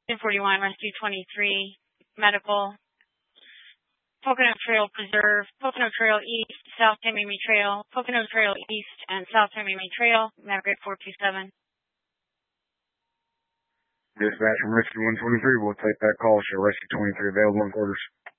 1041, Rescue 23, Medical, Pocono Trail Preserve, Pocono Trail East, South Tamimi Trail, Pocono Trail East, and South Tamimi Trail, Navigate 427. Dispatch from Rescue 123, we'll take that call. Show Rescue 23 available in quarters.